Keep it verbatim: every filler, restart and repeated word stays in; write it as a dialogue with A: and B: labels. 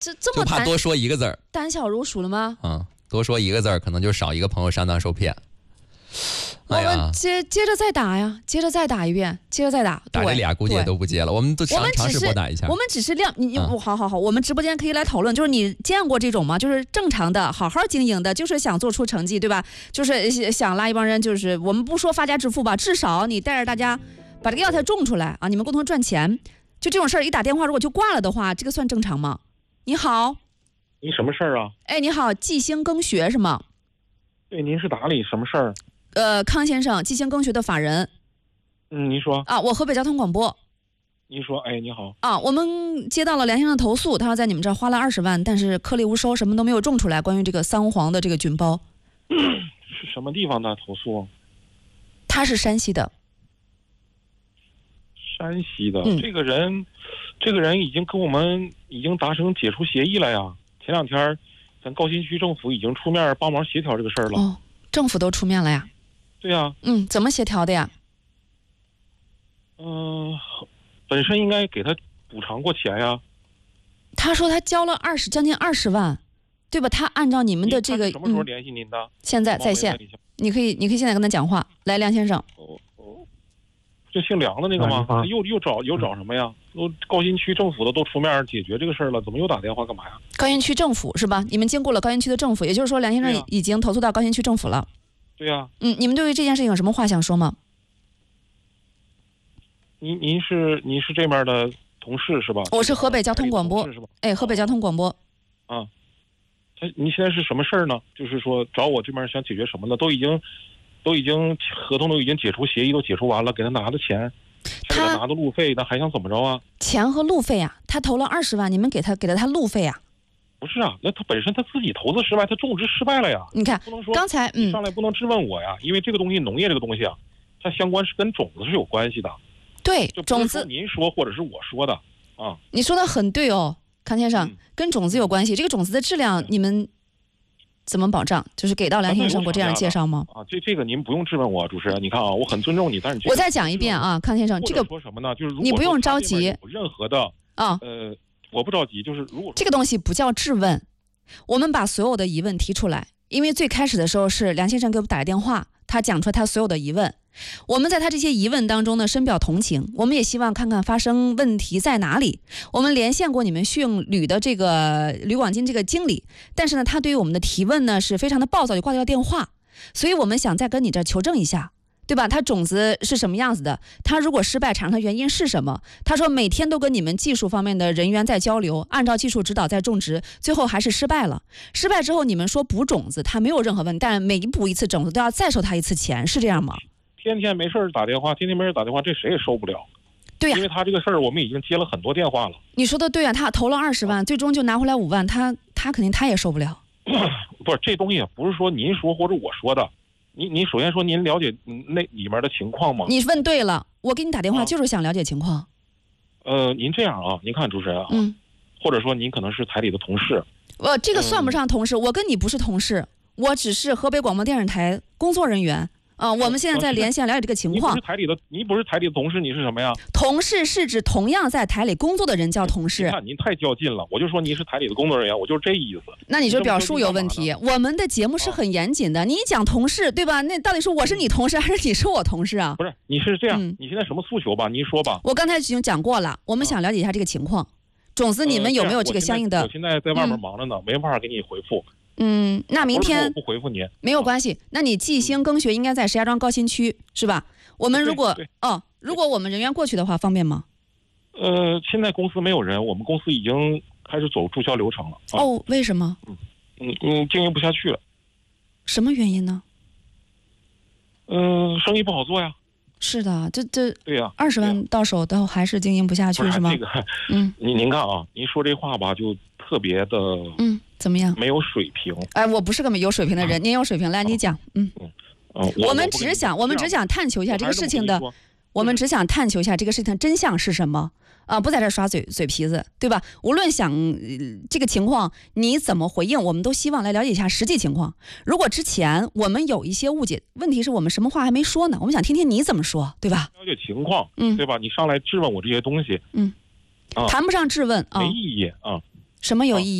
A: 这这么
B: 就怕多说一个字儿，
A: 胆小如鼠了吗？
B: 嗯，多说一个字儿，可能就少一个朋友上当受骗。
A: 我们接接着再打呀，接着再打一遍，接着再打。
B: 打这俩估计也都不接了，我们都尝尝试拨打一下。
A: 我们只是亮，你、嗯、好好好，我们直播间可以来讨论，就是你见过这种吗？就是正常的、好好经营的，就是想做出成绩，对吧？就是想拉一帮人，就是我们不说发家致富吧，至少你带着大家把这个药材种出来啊，你们共同赚钱。就这种事儿，一打电话如果就挂了的话，这个算正常吗？你好，
C: 您什么事儿啊？
A: 哎，你好，季兴耕学是吗？
C: 对，您是打理什么事儿？
A: 呃，康先生，季兴耕学的法人。
C: 嗯，您说
A: 啊，我河北交通广播。
C: 您说，哎，你好。
A: 啊，我们接到了梁先生投诉，他说在你们这儿花了二十万，但是颗粒无收，什么都没有种出来。关于这个三黄的这个菌包，
C: 是什么地方的投诉？
A: 他是山西的。
C: 山西的、
A: 嗯、
C: 这个人，这个人已经跟我们已经达成解除协议了呀。前两天，咱高新区政府已经出面帮忙协调这个事儿了。
A: 哦，政府都出面了呀？
C: 对呀。
A: 嗯，怎么协调的呀？
C: 嗯、呃，本身应该给他补偿过钱呀。
A: 他说他交了二十将近二十万，对吧？他按照你们的这个
C: 什么时候联系您的？嗯、
A: 现在在线，你可以你可以现在跟他讲话。来，梁先生。
C: 哦哦，就姓梁的那个吗？啊、又又找又找什么呀？都高新区政府的都出面解决这个事儿了，怎么又打电话干嘛呀？
A: 高新区政府是吧？你们经过了高新区的政府，也就是说梁先生已经投诉到高新区政府了。
C: 对呀、啊。
A: 嗯，你们对于这件事情有什么话想说吗？
C: 您您是您是这边的同事是吧？
A: 我是河北交通广播，
C: 是吧？
A: 哎，河北交通广播。
C: 啊，他您现在是什么事儿呢？就是说找我这边想解决什么呢？都已经都已经合同都已经解除，协议都解除完了，给他拿的钱，还给他拿的路费，那还想怎么着啊？
A: 钱和路费啊，他投了二十万，你们给他给了他路费啊？
C: 不是啊，那他本身他自己投资失败，他种植失败了呀。
A: 你看，
C: 不能说
A: 刚才嗯
C: 上来不能质问我呀，因为这个东西农业这个东西啊，它相关是跟种子是有关系的。
A: 对，
C: 种子您说或者是我说的啊，
A: 你说的很对哦，康先生，嗯、跟种子有关系。这个种子的质量你们怎么保障？就是给到梁先生过这样介绍吗？
C: 啊，这这个您不用质问我，主持人，你看啊，我很尊重你，但是你、这个、
A: 我再讲一遍啊，康先生，这个
C: 说什么呢？就是
A: 你不用着急，
C: 有任何的
A: 啊，
C: 呃，我不着急，就是如果
A: 这个东西不叫质问，我们把所有的疑问提出来，因为最开始的时候是梁先生给我们打个电话，他讲出他所有的疑问。我们在他这些疑问当中呢，深表同情，我们也希望看看发生问题在哪里。我们连线过你们迅旅的这个旅广金这个经理，但是呢，他对于我们的提问呢是非常的暴躁，就挂掉电话。所以我们想再跟你这求证一下，对吧？他种子是什么样子的？他如果失败，产生的原因是什么？他说每天都跟你们技术方面的人员在交流，按照技术指导在种植，最后还是失败了。失败之后，你们说补种子，他没有任何问题，但每补一次种子都要再收他一次钱，是这样吗？
C: 天天没事打电话，天天没事打电话，这谁也受不了。
A: 对呀、啊，
C: 因为他这个事儿，我们已经接了很多电话了。
A: 你说的对啊，他投了二十万，最终就拿回来五万，他他肯定他也受不了。
C: 不是这东西也不是说您说或者我说的，您您首先说您了解那里面的情况吗？
A: 你问对了，我给你打电话就是想了解情况。啊、
C: 呃，您这样啊，您看主持人啊，
A: 嗯，
C: 或者说您可能是台里的同事。
A: 我这个算不上同事，嗯、我跟你不是同事，我只是河北广播电视台工作人员。啊，我们现在在连线了解这个情况。
C: 你不是台里的，你不是台里的同事，你是什么呀？
A: 同事是指同样在台里工作的人叫同事。
C: 你看您太较劲了，我就说您是台里的工作人员，我就是这意思。
A: 那你就表述有问题。我们的节目是很严谨的，啊、你讲同事对吧？那到底是我是你同事还是你是我同事啊？
C: 不是，你是这样，嗯、你现在什么诉求吧？您说吧。
A: 我刚才已经讲过了，我们想了解一下这个情况。种子，你们有没有这个相应的？
C: 呃、我现在在外面忙着呢，嗯、没办法给你回复。
A: 嗯，那明天
C: 我不回复您
A: 没有关系。那你季兴耕学应该在石家庄高新区是吧？我们如果哦，如果我们人员过去的话，方便吗？
C: 呃，现在公司没有人，我们公司已经开始走注销流程了。
A: 啊、哦，为什么？
C: 嗯嗯嗯，经营不下去了。
A: 什么原因呢？
C: 嗯、呃，生意不好做呀。
A: 是的，这这
C: 对呀，
A: 二十万到手都还是经营不下去是吗？
C: 这个，
A: 嗯，
C: 您您看啊，您说这话吧，就特别的，
A: 嗯，怎么样？
C: 没有水平。
A: 哎，我不是个有水平的人，您有水平，来你讲，嗯
C: 嗯嗯，
A: 我们只想我们只想探求一下这个事情的，我们只想探求一下这个事情的真相是什么啊，不在这耍嘴嘴皮子，对吧？无论想、呃、这个情况你怎么回应，我们都希望来了解一下实际情况。如果之前我们有一些误解，问题是我们什么话还没说呢，我们想听听你怎么说，对吧？
C: 了解情况，嗯，对吧？你上来质问我这些东西，
A: 嗯，啊、谈不上质问啊，
C: 没意义啊。
A: 什么有意义？